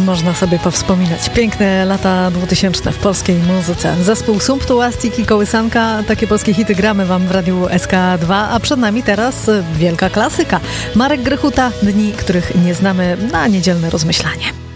można sobie powspominać. Piękne lata 2000 w polskiej muzyce. Zespół Sumptuastik i Kołysanka. Takie polskie hity gramy wam w Radiu SK2, a przed nami teraz wielka klasyka. Marek Grechuta, Dni, których nie znamy, na niedzielne rozmyślanie.